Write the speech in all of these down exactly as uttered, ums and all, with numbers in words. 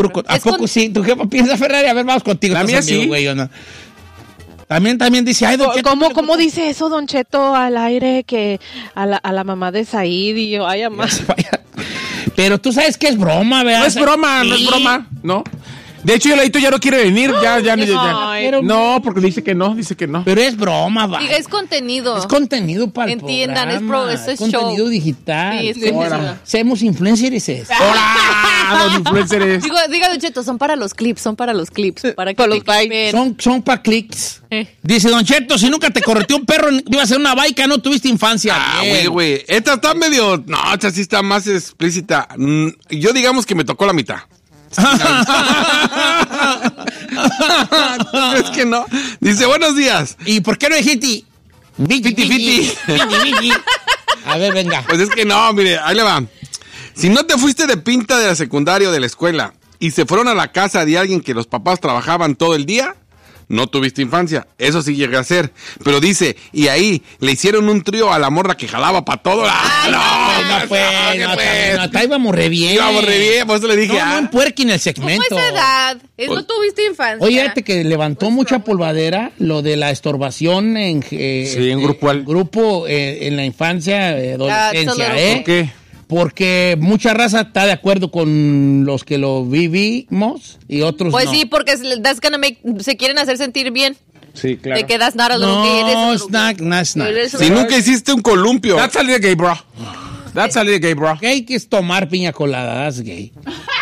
¿A poco con... sí? ¿Tu jefa piensa Ferrari? A ver, vamos contigo. La mía amigo, sí. Güey, ¿o no? También, también dice, ay, Don Cheto. ¿Cómo, ¿Cómo dice eso, Don Cheto, al aire, que a la, a la mamá de Said y yo, ay, mamá? Pero tú sabes que es broma, ¿verdad? No es broma, sí. no es broma, ¿no? De hecho, Yoladito ya no quiere venir, ya, ya, ya, ya. No, porque dice que no, dice que no. Pero es broma, va. Diga, es contenido. Es contenido para Entiendan, el programa. es, pro, es, es show. contenido digital. Sí, es contenido. Seamos influencers. ¡Hola! Los influencers. Digo, diga, Don Cheto, son para los clips, son para los clips. Para que para los likes. Son, son para clics. Eh. Dice Don Cheto, si nunca te correteó un perro, iba a ser una baica, no tuviste infancia. Ah, güey, güey. Esta está medio... No, esta sí está más explícita. Yo digamos que me tocó la mitad. Es que no. Dice, buenos días. ¿Y por qué no dijiste? Fiti, fiti. A ver, venga. Pues es que no, mire, ahí le va. Si no te fuiste de pinta de la secundaria o de la escuela y se fueron a la casa de alguien que los papás trabajaban todo el día, no tuviste infancia. Eso sí llegué a hacer. Pero dice, y ahí le hicieron un trío a la morra que jalaba para todo. ¡Ah, no! No, pues, no, pues. no, no, íbamos re bien. Íbamos re bien, por eso le dije. No, ah. no empuerquen el segmento. ¿Cómo es edad? Es, pues, no tuviste infancia. Oye, fíjate que levantó pues, mucha polvadera lo de la estorbación en... Eh, sí, en grupo. En grupo eh, en la infancia, eh, adolescencia, ¿eh? ¿Por qué? Porque mucha raza está de acuerdo con los que lo vivimos y otros pues no. Pues sí, porque that's gonna make, se quieren hacer sentir bien. Sí, claro. De que that's not a little no, gay. No, it's not, no, it's not. Si nunca hiciste un columpio. That's a little gay, bro. That's a little gay, bro. Gay que es tomar piña colada, that's gay.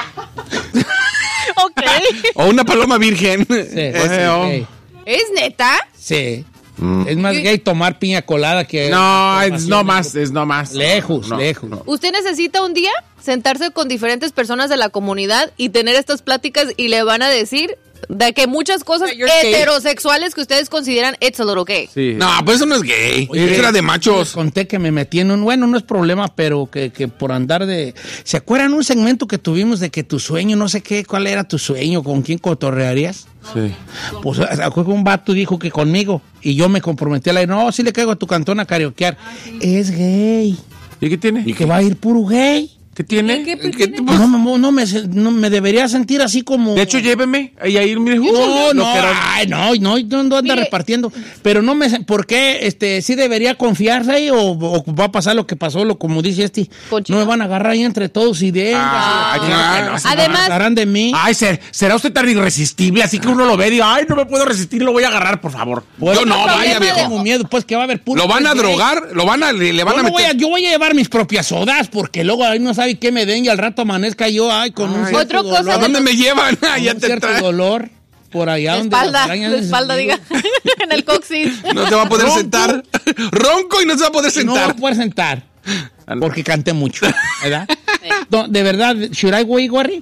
Ok. O una paloma virgen. Sí, eh, oh. gay. ¿Es neta? Sí. Mm. Es más gay tomar piña colada que... No, es no más, es no más. Lejos, no, lejos. No. Usted necesita un día sentarse con diferentes personas de la comunidad y tener estas pláticas y le van a decir de que muchas cosas heterosexuales que ustedes consideran it's a little gay. Sí. No, pues eso no es gay. Oye, eso era de machos. Les conté que me metí en un... Bueno, no es problema, pero que, que por andar de... ¿Se acuerdan un segmento que tuvimos de que tu sueño, no sé qué, cuál era tu sueño, con quién cotorrearías? Sí. Pues un vato dijo que conmigo y yo me comprometí a la... No, sí le caigo a tu cantón a karaokear. Es gay. ¿Y qué tiene? Y que va a ir puro gay. ¿Qué tiene? ¿Qué, qué, ¿Qué, qué no, no, no, me, no me debería sentir así como... De hecho, lléveme. Ahí a ir, mire. No, no, ay, no, no, no, no anda mire. repartiendo. Pero no me... ¿Por qué? Este, ¿sí debería confiarse ahí o, o va a pasar lo que pasó, lo como dice este? Conchita. No me van a agarrar ahí entre todos y de... Ah, y, claro. no, Además... agarran de mí. Ay, ser, será usted tan irresistible, así que uno lo ve y diga, ay, no me puedo resistir, lo voy a agarrar, por favor. Pues, yo no, vaya, viejo. Tengo miedo, pues, que va a haber puro... ¿Lo van a drogar? ¿Lo van a... Le, le van yo, a meter? Voy a, yo voy a llevar mis propias sodas porque luego ahí no sabe qué me den y al rato amanezca yo, ay, con ay, un cierto dolor. Cosa ¿A dónde me llevan? Con ya un te cierto trae. dolor por allá de donde... Espalda, de espalda, diga. En el coxis. No se va a poder Ronco. sentar. Ronco y no se va a poder sentar. No va a poder sentar. Porque canté mucho, ¿verdad? Sí. No, de verdad, ¿should I go, Gorri?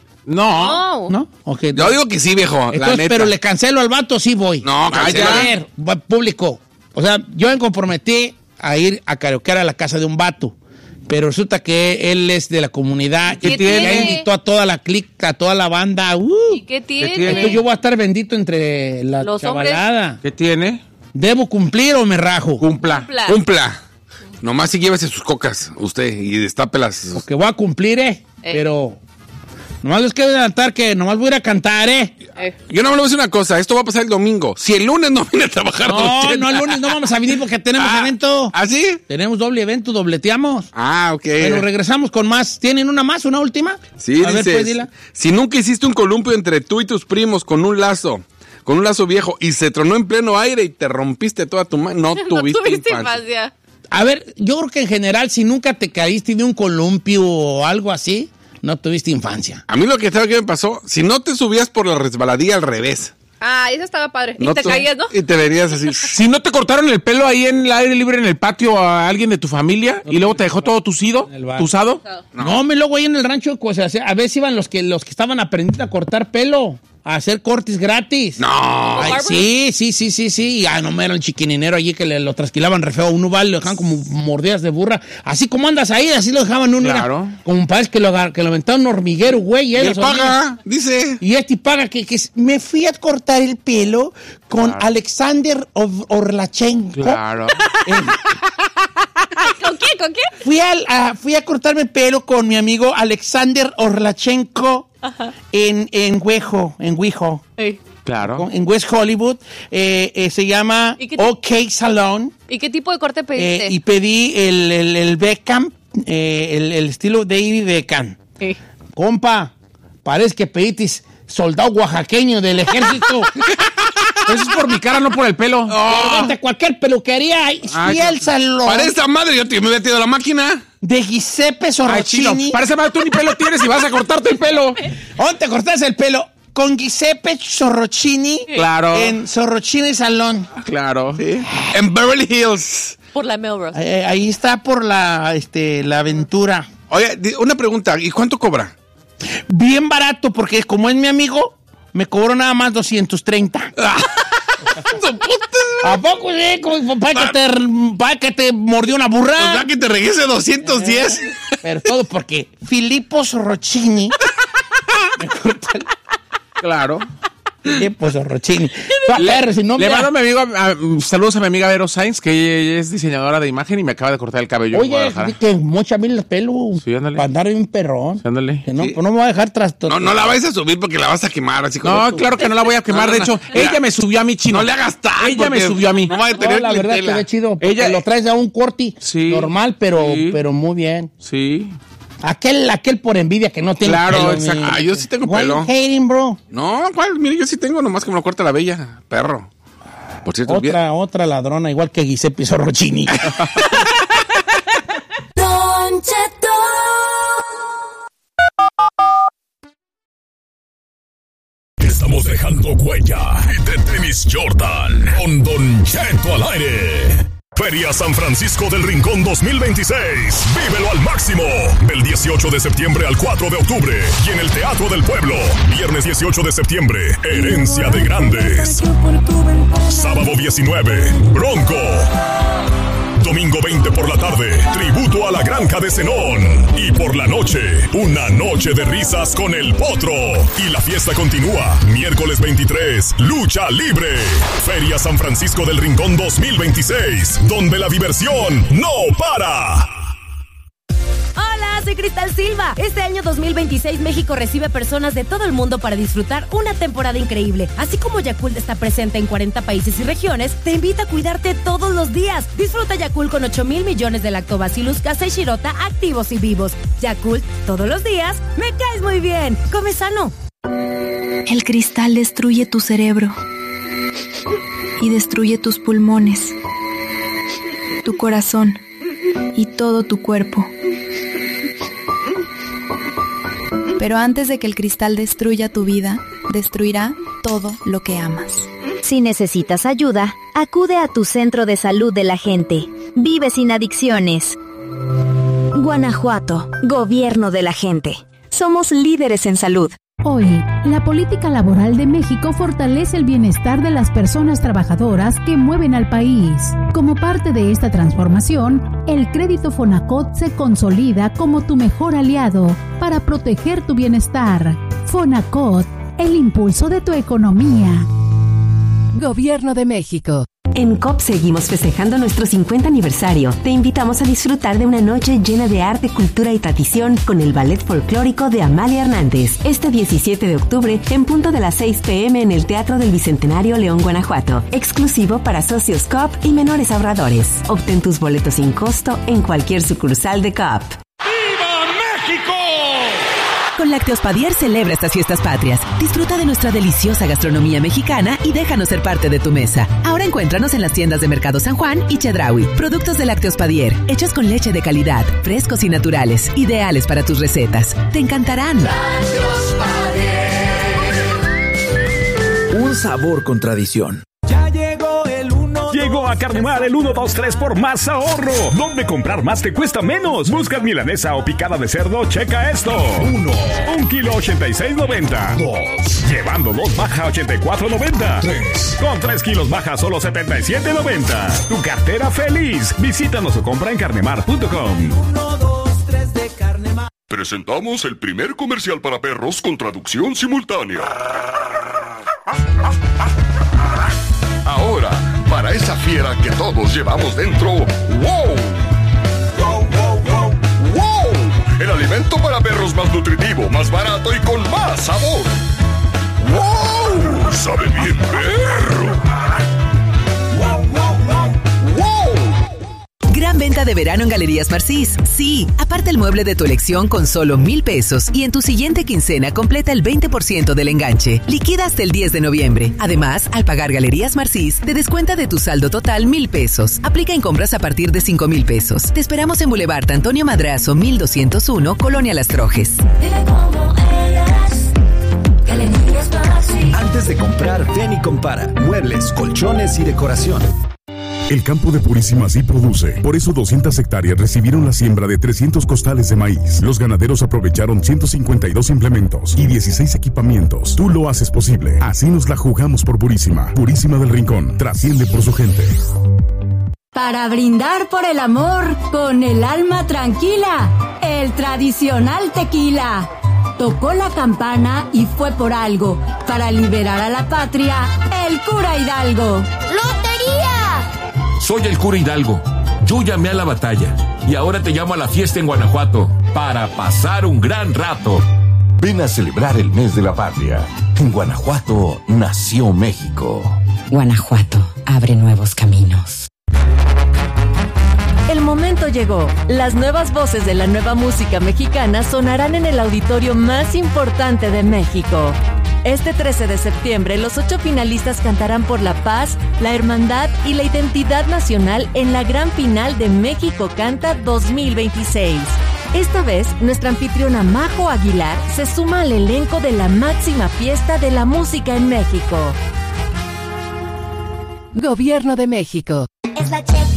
No. ¿No? Okay. Yo digo que sí, viejo. Entonces, la neta. Pero le cancelo al vato, sí voy. No, cállate. A ver, público. O sea, yo me comprometí a ir a karaokear a la casa de un vato. Pero resulta que él es de la comunidad. ¿Qué y tiene? invitó a toda la clica, a toda la banda. Uh, ¿Y qué tiene? Entonces yo voy a estar bendito entre la Los chavalada. hombres. ¿Qué tiene? ¿Debo cumplir o me rajo? Cumpla. Cumpla. Cumpla. Nomás si llévese sus cocas, usted, y destápelas. Porque voy a cumplir, ¿eh? eh. Pero... Nomás les quiero adelantar que nomás voy a ir a cantar, ¿eh? eh. Yo no me voy a decir una cosa, esto va a pasar el domingo. Si el lunes no viene a trabajar... No, no, el lunes no vamos a venir porque tenemos ah, evento. ¿Ah, sí? Tenemos doble evento, dobleteamos. Ah, ok. Pero regresamos con más. ¿Tienen una más, una última? Sí, a dices, ver, pues, dila. Si nunca hiciste un columpio entre tú y tus primos con un lazo, con un lazo viejo, y se tronó en pleno aire y te rompiste toda tu mano, no tuviste, no tuviste infancia. infancia. A ver, yo creo que en general, si nunca te caíste de un columpio o algo así, no tuviste infancia. A mí lo que estaba que me pasó, si no te subías por la resbaladilla al revés. Ah, eso estaba padre. No y te tú, caías, ¿no? Y te verías así. Si no te cortaron el pelo ahí en el aire libre en el patio a alguien de tu familia y luego te dejó todo tucido, tusado. No, no, me luego ahí en el rancho, pues, a veces iban los que los que estaban aprendiendo a cortar pelo. A hacer cortes gratis. No. Ay, sí, sí, sí, sí, sí. Ah, no, me era el chiquininero allí que le, lo trasquilaban re feo. Uno va y lo dejaban como mordidas de burra. Así como andas ahí, así lo dejaban uno. Claro. Era, como parece que lo, que lo aventaron un hormiguero, güey. Y él paga, dice. Y este paga que, que me fui a cortar el pelo con claro. Alexander Orlachenko. Claro. Eh, ¿Con quién? ¿Con quién? Fui a, a, fui a cortarme el pelo con mi amigo Alexander Orlachenko. en, en Huejo, en Huijo. Hey. Claro. En West Hollywood. Eh, eh, se llama OK Salon. ¿Y qué tipo de corte pediste? Eh, y pedí el, el, el Beckham, eh, el, el estilo David Beckham. Hey. Compa, parece que pediste soldado oaxaqueño del ejército. Eso es por mi cara, no por el pelo. Oh. De cualquier peluquería. Y el salón. Para esa madre yo te me he metido la máquina. De Giuseppe Sorrocini. Parece más tú ni pelo tienes y vas a cortarte el pelo. ¿Dónde te cortas el pelo? Con Giuseppe Sorrocini. Claro. En Sorrocini Salón. Claro. ¿Sí? En Beverly Hills. Por la Melrose. Eh, ahí está por la, este, la aventura. Oye, una pregunta. ¿Y cuánto cobra? Bien barato, porque como es mi amigo, me cobró nada más doscientos treinta. ¿A poco sí? Para que, te, para que te mordió una burra. O sea, que te regrese doscientos diez. Eh, pero todo porque Filippo Sorrocini me corta el... Claro. Filippo Sorrocini. Le, si no, le mira. mando a mi amigo, a, a, saludos a mi amiga Vero Sainz, que ella es diseñadora de imagen y me acaba de cortar el cabello. Oye, que mocha mil el pelo. Sí, ándale. Para andar en un perrón. Sí, ándale. Que no, Sí. pues no me voy a dejar tras... No, no la vais a subir porque la vas a quemar. Así como No, tú. claro que no la voy a quemar. No, no, de no. hecho, Mira, ella me subió a mi chino. No le hagas tal. Ella me porque subió a mí. No va a No, tener la verdad que clientela. ve chido. Ella- Ella lo traes a un corti Sí. normal, pero, Sí. pero muy bien. Sí. Aquel, aquel por envidia que no tiene Claro, pelo. exacto. mi- Ah, yo sí tengo Why pelo. you hating, bro? No, ¿cuál? Mire, yo sí tengo, nomás que me lo corta la bella. Perro. Por cierto, Otra, otra ladrona, igual que Giuseppe Sorrocini. Don Cheto. Estamos dejando huella y de tenis Jordan con Don Cheto al aire. Feria San Francisco del Rincón dos mil veintiséis. Vívelo al máximo. Del dieciocho de septiembre al cuatro de octubre. Y en el Teatro del Pueblo. Viernes dieciocho de septiembre. Herencia de Grandes. Sábado diecinueve. Bronco. Domingo veinte por la tarde, tributo a la Granja de Zenón. Y por la noche, una noche de risas con el Potro. Y la fiesta continúa. Miércoles veintitrés, lucha libre. Feria San Francisco del Rincón dos mil veintiséis, donde la diversión no para. Hola, soy Cristal Silva. Este año dos mil veintiséis México recibe personas de todo el mundo para disfrutar una temporada increíble. Así como Yakult está presente en cuarenta países y regiones, te invita a cuidarte todos los días. Disfruta Yakult con ocho mil millones de Lactobacillus casei shirota activos y vivos. Yakult, todos los días, me caes muy bien. Come sano. El cristal destruye tu cerebro y destruye tus pulmones, tu corazón y todo tu cuerpo. Pero antes de que el cristal destruya tu vida, destruirá todo lo que amas. Si necesitas ayuda, acude a tu centro de salud de la gente. Vive sin adicciones. Guanajuato, gobierno de la gente. Somos líderes en salud. Hoy, la política laboral de México fortalece el bienestar de las personas trabajadoras que mueven al país. Como parte de esta transformación, el crédito Fonacot se consolida como tu mejor aliado para proteger tu bienestar. Fonacot, el impulso de tu economía. Gobierno de México. En C O P seguimos festejando nuestro cincuenta aniversario. Te invitamos a disfrutar de una noche llena de arte, cultura y tradición con el ballet folclórico de Amalia Hernández. Este diecisiete de octubre, en punto de las seis pm en el Teatro del Bicentenario León, Guanajuato. Exclusivo para socios C O P y menores ahorradores. Obtén tus boletos sin costo en cualquier sucursal de C O P. Con Lácteos Padier celebra estas fiestas patrias. Disfruta de nuestra deliciosa gastronomía mexicana y déjanos ser parte de tu mesa. Ahora encuéntranos en las tiendas de Mercado San Juan y Chedraui. Productos de Lácteos Padier, hechos con leche de calidad, frescos y naturales, ideales para tus recetas. Te encantarán. Lácteos Padier. Un sabor con tradición. Ya llegó el uno. Llegó a Carnemar el uno dos tres por más ahorro. ¿Dónde comprar más te cuesta menos? Buscas milanesa o picada de cerdo, checa esto. Uno. Un kilo ochenta y seis noventa. Dos. Llevando dos baja ochenta y cuatro noventa. Tres. Con tres kilos baja solo setenta y siete noventa. Tu cartera feliz. Visítanos o compra en carnemar punto com. Uno, dos, tres de Carnemar. Presentamos el primer comercial para perros con traducción simultánea. Ahora, para esa fiera que todos llevamos dentro, ¡wow! ¡Wow, wow, wow! ¡Wow! el alimento para perros más nutritivo, más barato y con más sabor. ¡Wow! ¡Sabe bien perro! ¡Wow, wow, wow! ¡Wow! Gran venta de verano en Galerías Marcís. Sí, aparte el mueble de tu elección con solo mil pesos y en tu siguiente quincena completa el veinte por ciento del enganche. Liquida hasta el diez de noviembre. Además, al pagar Galerías Marcís, te descuenta de tu saldo total mil pesos. Aplica en compras a partir de cinco mil pesos. Te esperamos en Boulevard Antonio Madrazo, mil doscientos uno, Colonia Las Trojes. Antes de comprar, ven y compara. Muebles, colchones y decoración. El campo de Purísima sí produce. Por eso doscientas hectáreas recibieron la siembra de trescientos costales de maíz. Los ganaderos aprovecharon ciento cincuenta y dos implementos y dieciséis equipamientos. Tú lo haces posible. Así nos la jugamos por Purísima. Purísima del Rincón. Trasciende por su gente. Para brindar por el amor con el alma tranquila. El tradicional tequila. Tocó la campana y fue por algo. Para liberar a la patria, el cura Hidalgo. ¡Lotería! Soy el cura Hidalgo. Yo llamé a la batalla y ahora te llamo a la fiesta en Guanajuato para pasar un gran rato. Ven a celebrar el mes de la patria. En Guanajuato nació México. Guanajuato abre nuevos caminos. El momento llegó. Las nuevas voces de la nueva música mexicana sonarán en el auditorio más importante de México. Este trece de septiembre, los ocho finalistas cantarán por la paz, la hermandad y la identidad nacional en la gran final de México Canta dos mil veintiséis. Esta vez, nuestra anfitriona Majo Aguilar se suma al elenco de la máxima fiesta de la música en México. Gobierno de México. Es la Chef